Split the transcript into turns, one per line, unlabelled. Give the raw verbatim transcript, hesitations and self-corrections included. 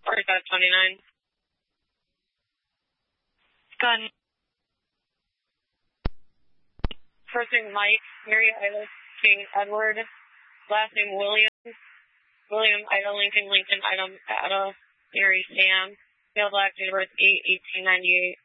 forty-five twenty-nine. Gun. First name Mike, Mary Ida King Edward, last name Williams, William Ida Lincoln Lincoln Ida Ada, Mary Sam, male black, date of birth eight eighteen ninety-eight.